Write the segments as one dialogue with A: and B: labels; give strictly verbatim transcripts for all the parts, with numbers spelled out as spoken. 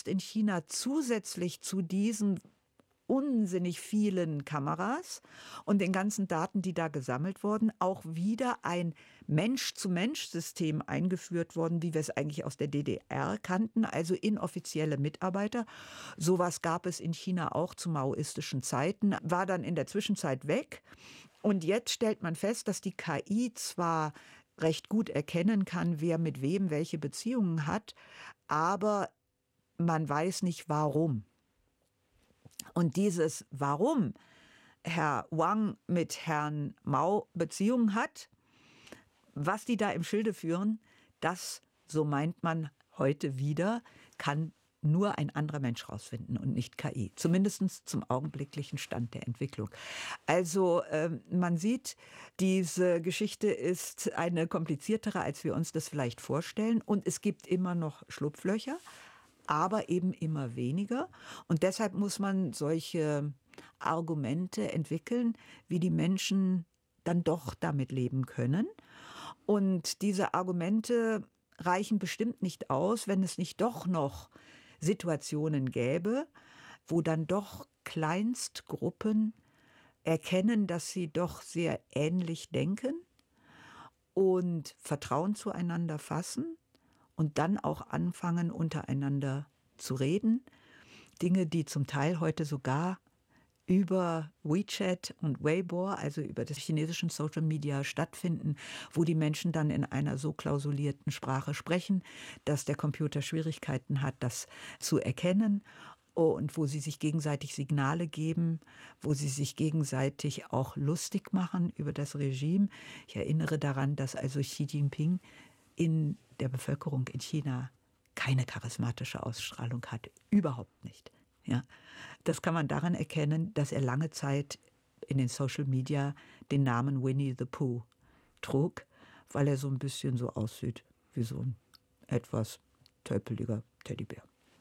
A: ist in China zusätzlich zu diesen unsinnig vielen Kameras und den ganzen Daten, die da gesammelt wurden, auch wieder ein Mensch-zu-Mensch-System eingeführt worden, wie wir es eigentlich aus der D D R kannten, also inoffizielle Mitarbeiter. Sowas gab es in China auch zu maoistischen Zeiten, war dann in der Zwischenzeit weg. Und jetzt stellt man fest, dass die K I zwar recht gut erkennen kann, wer mit wem welche Beziehungen hat, aber man weiß nicht, warum. Und dieses Warum Herr Wang mit Herrn Mao Beziehungen hat, was die da im Schilde führen, das, so meint man heute wieder, kann nur ein anderer Mensch rausfinden und nicht K I. Zumindest zum augenblicklichen Stand der Entwicklung. Also äh, man sieht, diese Geschichte ist eine kompliziertere, als wir uns das vielleicht vorstellen. Und es gibt immer noch Schlupflöcher, aber eben immer weniger. Und deshalb muss man solche Argumente entwickeln, wie die Menschen dann doch damit leben können. Und diese Argumente reichen bestimmt nicht aus, wenn es nicht doch noch Situationen gäbe, wo dann doch Kleinstgruppen erkennen, dass sie doch sehr ähnlich denken und Vertrauen zueinander fassen und dann auch anfangen, untereinander zu reden. Dinge, die zum Teil heute sogar über WeChat und Weibo, also über das chinesischen Social Media stattfinden, wo die Menschen dann in einer so klausulierten Sprache sprechen, dass der Computer Schwierigkeiten hat, das zu erkennen. Und wo sie sich gegenseitig Signale geben, wo sie sich gegenseitig auch lustig machen über das Regime. Ich erinnere daran, dass also Xi Jinping in der Bevölkerung in China keine charismatische Ausstrahlung hat. Überhaupt nicht. Ja, das kann man daran erkennen, dass er lange Zeit in den Social Media den Namen Winnie the Pooh trug, weil er so ein bisschen so aussieht wie so ein etwas tölpeliger Teddybär.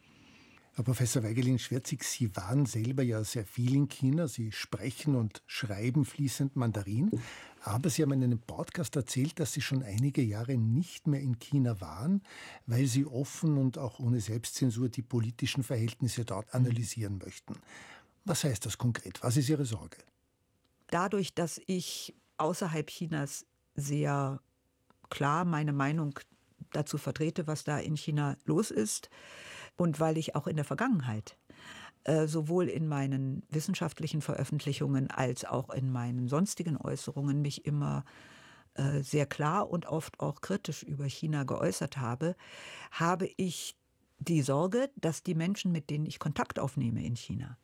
B: Herr Professor Weigelin-Schwertzig, Sie waren selber ja sehr viel in China. Sie sprechen und schreiben fließend Mandarin. Aber Sie haben in einem Podcast erzählt, dass Sie schon einige Jahre nicht mehr in China waren, weil Sie offen und auch ohne Selbstzensur die politischen Verhältnisse dort analysieren möchten. Was heißt das konkret? Was ist Ihre Sorge?
A: Dadurch, dass ich außerhalb Chinas sehr klar meine Meinung dazu vertrete, was da in China los ist, und weil ich auch in der Vergangenheit äh, sowohl in meinen wissenschaftlichen Veröffentlichungen als auch in meinen sonstigen Äußerungen mich immer äh, sehr klar und oft auch kritisch über China geäußert habe, habe ich die Sorge, dass die Menschen, mit denen ich Kontakt aufnehme in China,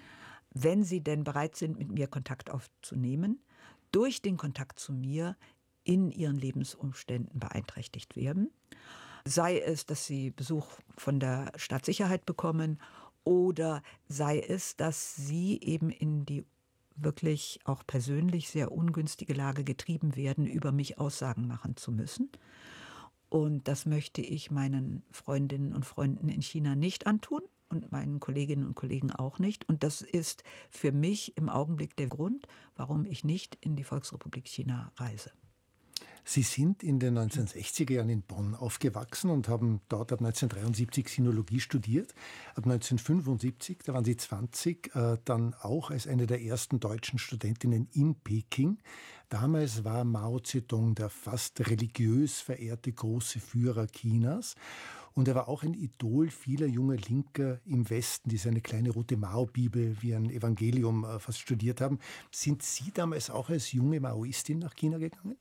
A: wenn sie denn bereit sind, mit mir Kontakt aufzunehmen, durch den Kontakt zu mir in ihren Lebensumständen beeinträchtigt werden. Sei es, dass sie Besuch von der Staatssicherheit bekommen oder sei es, dass sie eben in die wirklich auch persönlich sehr ungünstige Lage getrieben werden, über mich Aussagen machen zu müssen. Und das möchte ich meinen Freundinnen und Freunden in China nicht antun und meinen Kolleginnen und Kollegen auch nicht. Und das ist für mich im Augenblick der Grund, warum ich nicht in die Volksrepublik China reise.
B: Sie sind in den neunzehnhundertsechziger Jahren in Bonn aufgewachsen und haben dort ab neunzehnhundertdreiundsiebzig Sinologie studiert. Ab neunzehnhundertfünfundsiebzig, da waren Sie zwanzig, äh, dann auch als eine der ersten deutschen Studentinnen in Peking. Damals war Mao Zedong der fast religiös verehrte große Führer Chinas. Und er war auch ein Idol vieler junger Linker im Westen, die seine kleine rote Mao-Bibel wie ein Evangelium äh, fast studiert haben. Sind Sie damals auch als junge Maoistin nach China gegangen?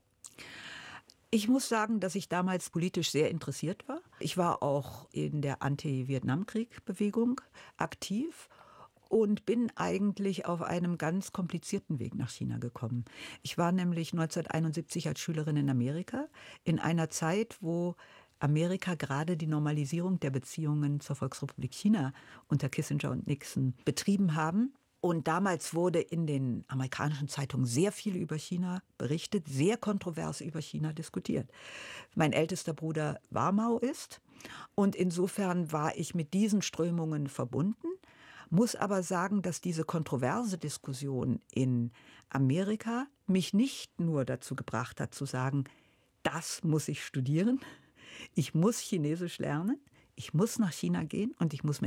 A: Ich muss sagen, dass ich damals politisch sehr interessiert war. Ich war auch in der Anti-Vietnamkrieg-Bewegung aktiv und bin eigentlich auf einem ganz komplizierten Weg nach China gekommen. Ich war nämlich neunzehnhunderteinundsiebzig als Schülerin in Amerika, in einer Zeit, wo Amerika gerade die Normalisierung der Beziehungen zur Volksrepublik China unter Kissinger und Nixon betrieben haben. Und damals wurde in den amerikanischen Zeitungen sehr viel über China berichtet, sehr kontrovers über China diskutiert. Mein ältester Bruder war Maoist und insofern war ich mit diesen Strömungen verbunden, muss aber sagen, dass diese kontroverse Diskussion in Amerika mich nicht nur dazu gebracht hat zu sagen, das muss ich studieren, ich muss Chinesisch lernen, ich muss nach China gehen und ich muss mir